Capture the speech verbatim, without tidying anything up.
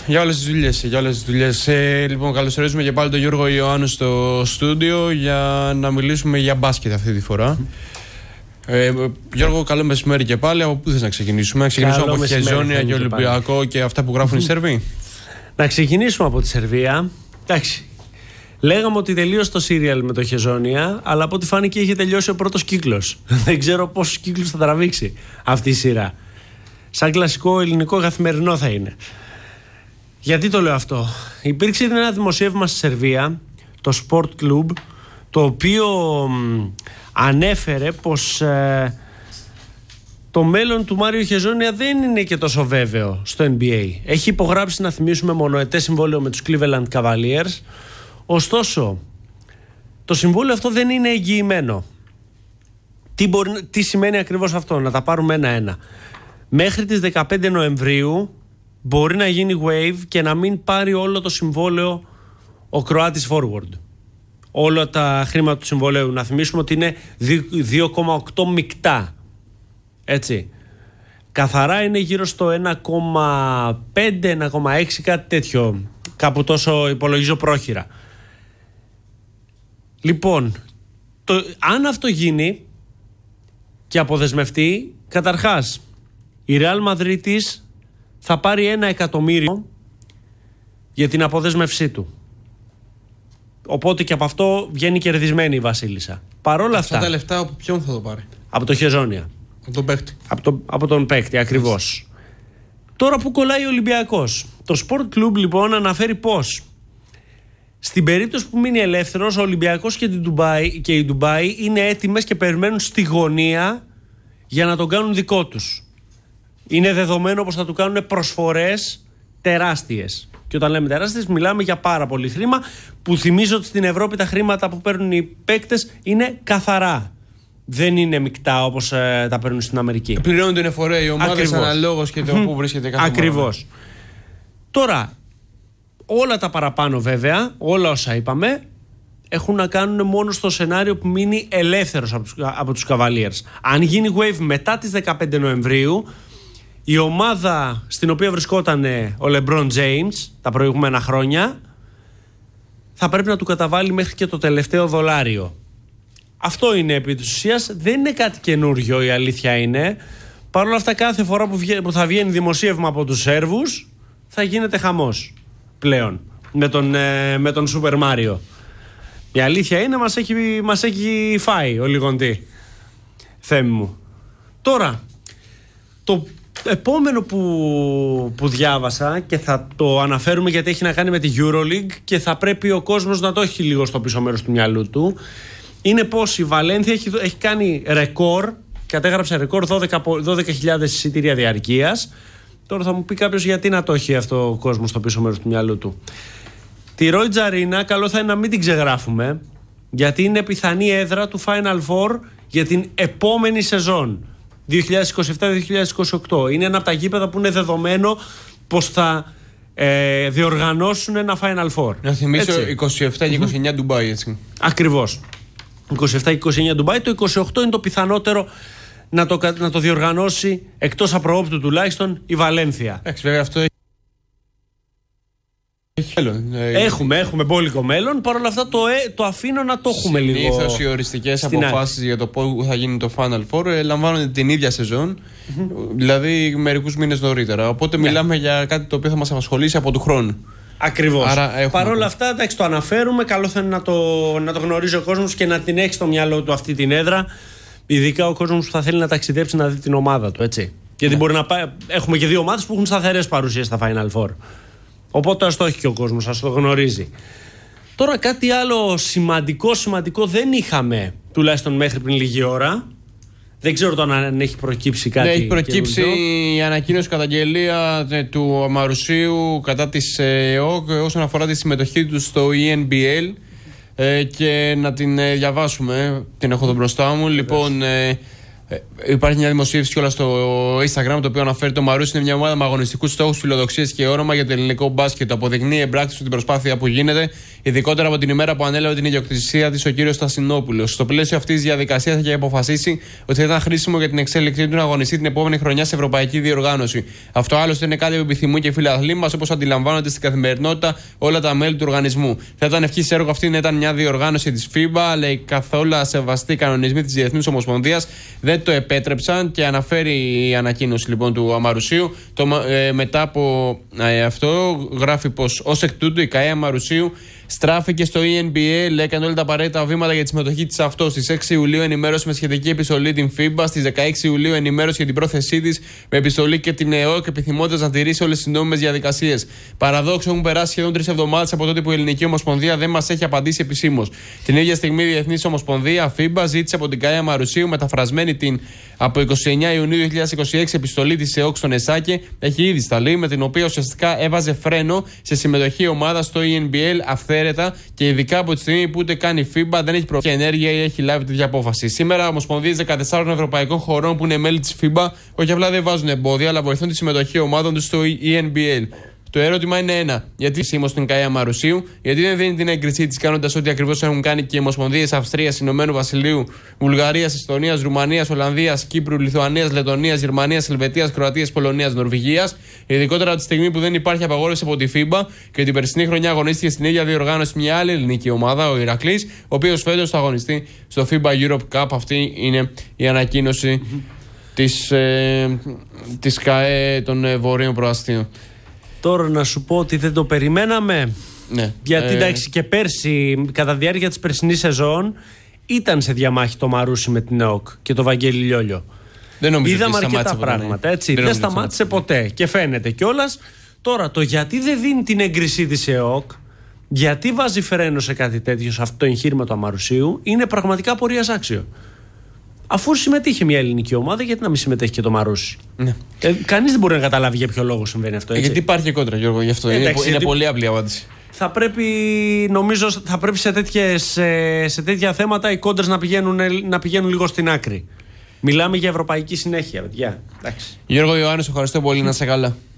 Για όλες τις δουλειές, για όλες τις δουλειές. Ε, λοιπόν, καλωσορίζουμε και πάλι τον Γιώργο Ιωάννου στο στούντιο για να μιλήσουμε για μπάσκετ αυτή τη φορά. Ε, Γιώργο, καλό μεσημέρι και πάλι. Από πού θες να ξεκινήσουμε? Να ξεκινήσουμε καλό από Χεζόνια και Ολυμπιακό πάλι. Και αυτά που γράφουν οι Σέρβοι. Να ξεκινήσουμε από τη Σερβία. Εντάξει. Λέγαμε ότι τελείωσε το σύριαλ με το Χεζόνια, αλλά από ό,τι φάνηκε είχε τελειώσει ο πρώτος κύκλος. Δεν ξέρω πόσους κύκλους θα τραβήξει αυτή η σειρά. Σαν κλασικό ελληνικό καθημερινό θα είναι. Γιατί το λέω αυτό? Υπήρξε ένα δημοσίευμα στη Σερβία, το Sport Club, το οποίο μ, ανέφερε πως ε, το μέλλον του Μάριο Χεζόνια δεν είναι και τόσο βέβαιο στο N B A. Έχει υπογράψει, να θυμίσουμε, μονοετές συμβόλαιο με τους Cleveland Cavaliers. Ωστόσο, το συμβόλαιο αυτό δεν είναι εγγυημένο. Τι, μπορεί, τι σημαίνει ακριβώς αυτό? Να τα πάρουμε ένα-ένα. Μέχρι τις δεκαπέντε Νοεμβρίου μπορεί να γίνει waive και να μην πάρει όλο το συμβόλαιο ο Κροάτης forward. Όλα τα χρήματα του συμβολέου. Να θυμίσουμε ότι είναι δύο κόμμα οκτώ μεικτά. Έτσι. Καθαρά είναι γύρω στο ένα κόμμα πέντε, ένα κόμμα έξι, κάτι τέτοιο. Κάπου τόσο υπολογίζω πρόχειρα. Λοιπόν, το, αν αυτό γίνει και αποδεσμευτεί, καταρχάς η Real Madrid θα πάρει ένα εκατομμύριο για την αποδέσμευσή του. Οπότε και από αυτό βγαίνει κερδισμένη η Βασίλισσα. Παρόλα αυτά. Αυτά τα λεφτά από ποιον θα το πάρει? Από το Χεζόνια. Από τον παίκτη. Από, το, από τον παίκτη, ακριβώς. Τώρα που κολλάει ο Ολυμπιακός? Το Sport Club λοιπόν αναφέρει πως στην περίπτωση που μείνει ελεύθερος, ο Ολυμπιακός και, την Ντουμπάι, και η Ντουμπάι είναι έτοιμες και περιμένουν στη γωνία για να τον κάνουν δικό τους. Είναι δεδομένο πως θα του κάνουν προσφορές τεράστιες. Και όταν λέμε τεράστιες, μιλάμε για πάρα πολύ χρήμα, που θυμίζω ότι στην Ευρώπη τα χρήματα που παίρνουν οι παίκτες είναι καθαρά. Δεν είναι μεικτά όπως ε, τα παίρνουν στην Αμερική. Πληρώνουν την εφορία οι ομάδες αναλόγως και το που βρίσκεται κάθε Ακριβώς. Τώρα, όλα τα παραπάνω βέβαια, όλα όσα είπαμε, έχουν να κάνουν μόνο στο σενάριο που μείνει ελεύθερος από τους, από τους Cavaliers. Αν γίνει wave μετά τις δεκαπέντε Νοεμβρίου, η ομάδα στην οποία βρισκόταν ο LeBron James τα προηγούμενα χρόνια θα πρέπει να του καταβάλει μέχρι και το τελευταίο δολάριο. Αυτό είναι επί της ουσίας. Δεν είναι κάτι καινούργιο, η αλήθεια είναι. Παρ' όλα αυτά, κάθε φορά που, βγα... που θα βγαίνει δημοσίευμα από τους Σέρβους, θα γίνεται χαμός πλέον με τον, ε, με τον Super Mario. Η αλήθεια είναι, μας έχει, μας έχει φάει ο λιγοντή. Θέμη μου. Τώρα, το επόμενο που, που διάβασα, και θα το αναφέρουμε γιατί έχει να κάνει με τη EuroLeague και θα πρέπει ο κόσμος να το έχει λίγο στο πίσω μέρος του μυαλού του, είναι πως η Βαλένθια έχει, έχει κάνει ρεκόρ, κατέγραψε ρεκόρ δώδεκα χιλιάδες εισιτήρια διαρκείας. Τώρα θα μου πει κάποιος γιατί να το έχει αυτό ο κόσμος στο πίσω μέρος του μυαλού του. Τη Lloyds Arena καλό θα είναι να μην την ξεγράφουμε, γιατί είναι πιθανή έδρα του Final Four για την επόμενη σεζόν δύο χιλιάδες είκοσι επτά δύο χιλιάδες είκοσι οκτώ. Είναι ένα από τα γήπεδα που είναι δεδομένο πως θα ε, διοργανώσουν ένα Final Four. Να θυμίσω, έτσι, είκοσι επτά και είκοσι εννιά Ντουμπάι, έτσι. Ακριβώς. είκοσι επτά και είκοσι εννιά Ντουμπάι. Το είκοσι οκτώ είναι το πιθανότερο να το, να το διοργανώσει, εκτός απροόπτου τουλάχιστον, η Βαλένθια. Εντάξει, βέβαια αυτό έχει μέλλον. Έχουμε, έχουμε μπόλικο μέλλον. Παρ' όλα αυτά το, ε, το αφήνω να το έχουμε λίγο. Συνήθως οι οριστικές αποφάσεις για το πού θα γίνει το Final Four ε, λαμβάνονται την ίδια σεζόν, mm-hmm. δηλαδή μερικούς μήνες νωρίτερα. Οπότε yeah. μιλάμε για κάτι το οποίο θα μας απασχολήσει από του χρόνου. Ακριβώς. Παρ' όλα αυτά, εντάξει, το αναφέρουμε. Καλό θα είναι να το, να το γνωρίζει ο κόσμος και να την έχει στο μυαλό του αυτή την έδρα. Ειδικά ο κόσμος που θα θέλει να ταξιδέψει να δει την ομάδα του, έτσι. Γιατί yeah. μπορεί να πάει. Έχουμε και δύο ομάδες που έχουν σταθερές παρουσίες στα Final Four. Οπότε ας το έχει και ο κόσμος, ας το γνωρίζει. Τώρα κάτι άλλο σημαντικό, σημαντικό δεν είχαμε, τουλάχιστον μέχρι πριν λίγη ώρα. Δεν ξέρω το αν έχει προκύψει κάτι. Ναι, έχει προκύψει η ανακοίνωση καταγγελία του Αμαρουσίου κατά της ΕΟΚ όσον αφορά τη συμμετοχή του στο ι εν μπι ελ ε, και να την ε, διαβάσουμε. Την έχω εδώ μπροστά μου. Λοιπόν, ε, Ε, υπάρχει μια δημοσίευση κιόλας στο Instagram, το οποίο αναφέρει το Μαρούσι είναι μια ομάδα με αγωνιστικούς στόχους, φιλοδοξίες και όρομα για το ελληνικό μπάσκετ. Το αποδεικνύει εμπράκτης την προσπάθεια που γίνεται, ειδικότερα από την ημέρα που ανέλαβε την ιδιοκτησία της ο κύριος Στασινόπουλος. Στο πλαίσιο αυτής της διαδικασίας έχει αποφασίσει ότι θα ήταν χρήσιμο για την εξέλιξή του να αγωνιστεί την επόμενη χρονιά σε ευρωπαϊκή διοργάνωση. Αυτό άλλωστε είναι κάτι που επιθυμούν και οι φίλοι μας, όπως αντιλαμβάνονται στην καθημερινότητα όλα τα μέλη του οργανισμού. Θα ήταν ευχής έργο αυτή να ήταν μια διοργάνωση της φίμπα, αλλά οι καθόλου σεβαστοί κανονισμοί της Διεθνούς Ομοσπονδίας δεν το επέτρεψαν και αναφέρει η ανακοίνωση λοιπόν του Αμαρουσίου. Το, ε, μετά από ε, αυτό γράφει πως ως εκ τούτου η ΚΑΕ Αμαρουσίου στράφηκε στο ι εν μπι ελ, έκανε όλα τα απαραίτητα βήματα για τη συμμετοχή της αυτό. Στις έξι Ιουλίου ενημέρωσε με σχετική επιστολή την φίμπα. Στις δεκαέξι Ιουλίου ενημέρωσε για την πρόθεσή της με επιστολή και την ΕΟΚ, επιθυμώντας να τηρήσει όλες τις νόμιμες διαδικασίες. Παραδόξω, έχουν περάσει σχεδόν τρεις εβδομάδες από τότε που η Ελληνική Ομοσπονδία δεν μας έχει απαντήσει επισήμως. Την ίδια στιγμή η Διεθνής Ομοσπονδία, φίμπα, ζήτησε από την ΚΑΕ Αμαρουσίου, μεταφρασμένη την από είκοσι εννέα Ιουνίου δύο χιλιάδες είκοσι έξι επιστολή της ΕΟΚ στον ΕΣΑΚΕ, έχει ήδη σταλεί, με την οποία ουσιαστικά έβαζε φρένο σε συμμετοχή ομάδα στο ι εν μπι ελ αυθαίρετα και ειδικά από τη στιγμή που ούτε καν η φίμπα δεν έχει προβεί ενέργεια ή έχει λάβει τέτοια απόφαση. Σήμερα, ομοσπονδίες δεκατεσσάρων ευρωπαϊκών χωρών που είναι μέλη της φίμπα, όχι απλά δεν βάζουν εμπόδια, αλλά βοηθούν τη συμμετοχή ομάδων του στο ι εν μπι ελ. Το ερώτημα είναι ένα. Γιατί σήμω στην ΚΑΕ Αμαρουσίου, γιατί δεν δίνει την έγκρισή τη κάνοντας ό,τι ακριβώς έχουν κάνει και οι ομοσπονδίες Αυστρίας, Ηνωμένου Βασιλείου, Βουλγαρίας, Εστονίας, Ρουμανίας, Ολλανδίας, Κύπρου, Λιθουανίας, Λετωνίας, Γερμανίας, Ελβετίας, Κροατίας, Πολωνίας, Νορβηγίας. Ειδικότερα από τη στιγμή που δεν υπάρχει απαγόρευση από τη φίμπα και την περσινή χρονιά αγωνίστηκε στην ίδια διοργάνωση μια άλλη ελληνική ομάδα, ο Ηρακλής, ο οποίος φέτος θα αγωνιστεί στο φίμπα Europe Cup. Αυτή είναι η ανακοίνωση της, ε, της ΚΑΕ των ε, Βορείων Προαστίων. Τώρα να σου πω ότι δεν το περιμέναμε. Ναι. Γιατί ε... εντάξει και πέρσι, κατά τη διάρκεια της περσινής σεζόν, ήταν σε διαμάχη το Μαρούσι με την ΕΟΚ και το Βαγγέλη Λιόλιο. Δεν νομίζω Είδαμε ότι αρκετά πράγματα. Έτσι. Δεν, δεν σταμάτησε ποτέ. Και φαίνεται κιόλας. Τώρα, το γιατί δεν δίνει την έγκρισή της ΕΟΚ, γιατί βάζει φρένο σε κάτι τέτοιο, σε αυτό το εγχείρημα του Αμαρουσίου, είναι πραγματικά απορίας άξιο. Αφού συμμετείχε μια ελληνική ομάδα, γιατί να μην συμμετέχει και το Μαρούσι. Ναι. Ε, κανείς δεν μπορεί να καταλάβει για ποιο λόγο συμβαίνει αυτό. Έτσι. Γιατί υπάρχει κόντρα, Γιώργο, γι' αυτό. Εντάξει, είναι, είναι γιατί... πολύ απλή απάντηση. Θα πρέπει, νομίζω, θα πρέπει σε, τέτοιες, σε τέτοια θέματα οι κόντρες να πηγαίνουν, να πηγαίνουν λίγο στην άκρη. Μιλάμε για ευρωπαϊκή συνέχεια, παιδιά. Εντάξει. Γιώργο Ιωάννη, ευχαριστώ πολύ, να είσαι καλά.